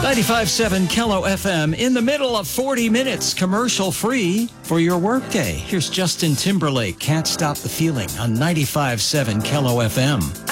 95.7 Kello FM in the middle of 40 minutes commercial free for your workday. Here's Justin Timberlake, Can't Stop the Feeling on 95.7 Kello FM.